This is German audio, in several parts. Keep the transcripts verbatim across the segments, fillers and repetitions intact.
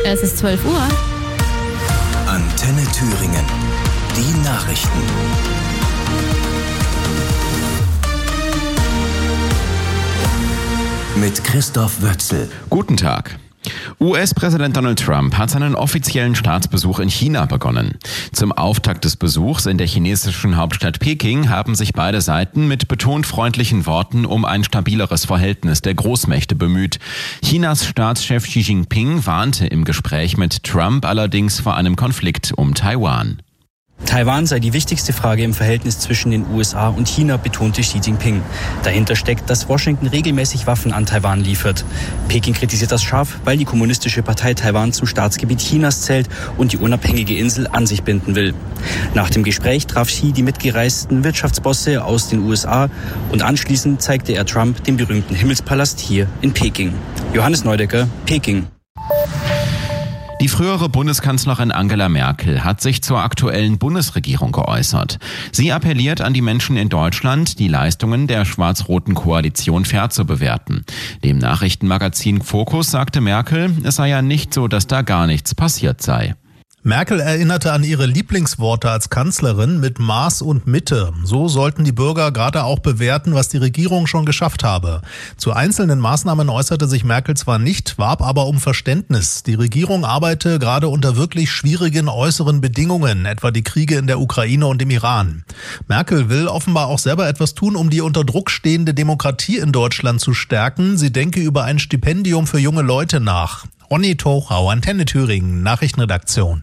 Es ist zwölf Uhr. Antenne Thüringen. Die Nachrichten. Mit Christoph Wötzel. Guten Tag. U S-Präsident Donald Trump hat seinen offiziellen Staatsbesuch in China begonnen. Zum Auftakt des Besuchs in der chinesischen Hauptstadt Peking haben sich beide Seiten mit betont freundlichen Worten um ein stabileres Verhältnis der Großmächte bemüht. Chinas Staatschef Xi Jinping warnte im Gespräch mit Trump allerdings vor einem Konflikt um Taiwan. Taiwan sei die wichtigste Frage im Verhältnis zwischen den U S A und China, betonte Xi Jinping. Dahinter steckt, dass Washington regelmäßig Waffen an Taiwan liefert. Peking kritisiert das scharf, weil die Kommunistische Partei Taiwan zum Staatsgebiet Chinas zählt und die unabhängige Insel an sich binden will. Nach dem Gespräch traf Xi die mitgereisten Wirtschaftsbosse aus den U S A und anschließend zeigte er Trump den berühmten Himmelspalast hier in Peking. Johannes Neudecker, Peking. Die frühere Bundeskanzlerin Angela Merkel hat sich zur aktuellen Bundesregierung geäußert. Sie appelliert an die Menschen in Deutschland, die Leistungen der schwarz-roten Koalition fair zu bewerten. Dem Nachrichtenmagazin Focus sagte Merkel, es sei ja nicht so, dass da gar nichts passiert sei. Merkel erinnerte an ihre Lieblingsworte als Kanzlerin mit Maß und Mitte. So sollten die Bürger gerade auch bewerten, was die Regierung schon geschafft habe. Zu einzelnen Maßnahmen äußerte sich Merkel zwar nicht, warb aber um Verständnis. Die Regierung arbeite gerade unter wirklich schwierigen äußeren Bedingungen, etwa die Kriege in der Ukraine und im Iran. Merkel will offenbar auch selber etwas tun, um die unter Druck stehende Demokratie in Deutschland zu stärken. Sie denke über ein Stipendium für junge Leute nach. Ronny Tochau, Antenne Thüringen, Nachrichtenredaktion.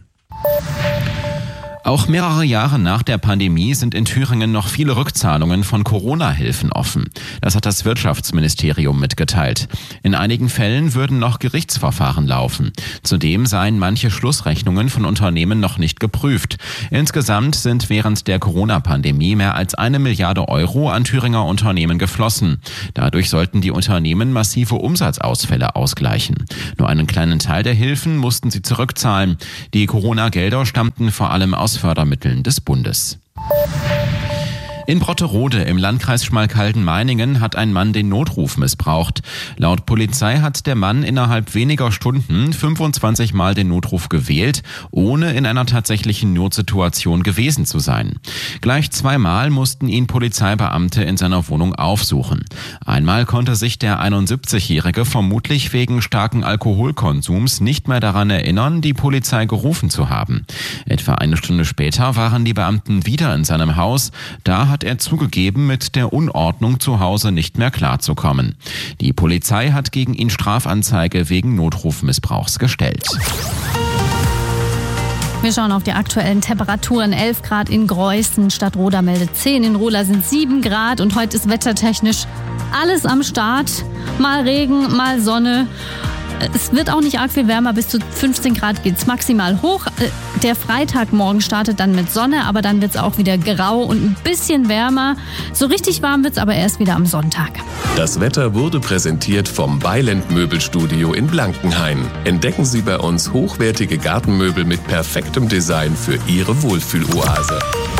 Auch mehrere Jahre nach der Pandemie sind in Thüringen noch viele Rückzahlungen von Corona-Hilfen offen. Das hat das Wirtschaftsministerium mitgeteilt. In einigen Fällen würden noch Gerichtsverfahren laufen. Zudem seien manche Schlussrechnungen von Unternehmen noch nicht geprüft. Insgesamt sind während der Corona-Pandemie mehr als eine Milliarde Euro an Thüringer Unternehmen geflossen. Dadurch sollten die Unternehmen massive Umsatzausfälle ausgleichen. Nur einen kleinen Teil der Hilfen mussten sie zurückzahlen. Die Corona-Gelder stammten vor allem aus Fördermitteln des Bundes. In Brotterode im Landkreis Schmalkalden-Meiningen hat ein Mann den Notruf missbraucht. Laut Polizei hat der Mann innerhalb weniger Stunden fünfundzwanzig Mal den Notruf gewählt, ohne in einer tatsächlichen Notsituation gewesen zu sein. Gleich zweimal mussten ihn Polizeibeamte in seiner Wohnung aufsuchen. Einmal konnte sich der einundsiebzigjährige vermutlich wegen starken Alkoholkonsums nicht mehr daran erinnern, die Polizei gerufen zu haben. Etwa eine Stunde später waren die Beamten wieder in seinem Haus. Da hat er zugegeben, mit der Unordnung zu Hause nicht mehr klarzukommen. Die Polizei hat gegen ihn Strafanzeige wegen Notrufmissbrauchs gestellt. Wir schauen auf die aktuellen Temperaturen. elf Grad in Greußen, Stadtroda meldet zehn, in Rola sind sieben Grad und heute ist wettertechnisch alles am Start. Mal Regen, mal Sonne. Es wird auch nicht arg viel wärmer, bis zu fünfzehn Grad geht's maximal hoch. Der Freitagmorgen startet dann mit Sonne, aber dann wird's auch wieder grau und ein bisschen wärmer. So richtig warm wird's aber erst wieder am Sonntag. Das Wetter wurde präsentiert vom Beiland Möbelstudio in Blankenhain. Entdecken Sie bei uns hochwertige Gartenmöbel mit perfektem Design für Ihre Wohlfühloase.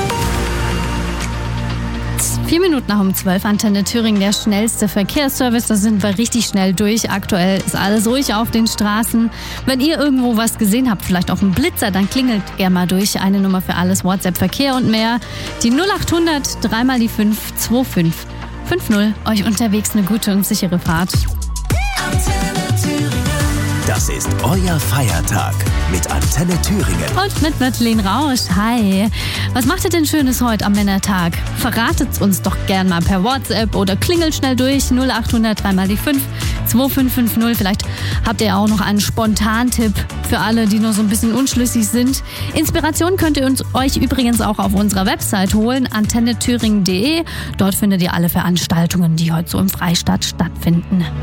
Vier Minuten nach um zwölf, Antenne Thüringen, der schnellste Verkehrsservice. Da sind wir richtig schnell durch. Aktuell ist alles ruhig auf den Straßen. Wenn ihr irgendwo was gesehen habt, vielleicht auch einen Blitzer, dann klingelt gerne mal durch. Eine Nummer für alles, WhatsApp, Verkehr und mehr. Die null achthundert, dreimal die fünf, zwei fünf fünf null. Euch unterwegs eine gute und sichere Fahrt. Das ist euer Feiertag mit Antenne Thüringen. Und mit Madeleine Rausch. Hi. Was macht ihr denn Schönes heute am Männertag? Verratet's uns doch gern mal per WhatsApp oder klingelt schnell durch. null achthundert, dreimal die fünf, zwei fünf fünf null. Vielleicht habt ihr auch noch einen Spontantipp für alle, die nur so ein bisschen unschlüssig sind. Inspiration könnt ihr uns, euch übrigens auch auf unserer Website holen, antenne thüringen punkt de. Dort findet ihr alle Veranstaltungen, die heute so im Freistaat stattfinden.